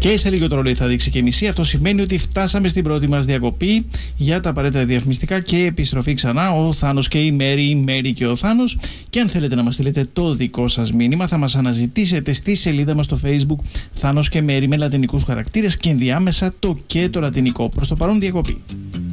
Και σε λίγο το ρολόι θα δείξει και μισή. Αυτό σημαίνει ότι φτάσαμε στην πρώτη μας διακοπή για τα απαραίτητα διαφημιστικά και επιστροφή ξανά. Ο Θάνος και η Μέρη και ο Θάνος. Και αν θέλετε να μας στείλετε το δικό σας μήνυμα, θα μας αναζητήσετε στη σελίδα μας στο Facebook Θάνος και Μέρη με λατινικούς χαρακτήρες και ενδιάμεσα το και το λατινικό. Προς το παρόν διακοπή.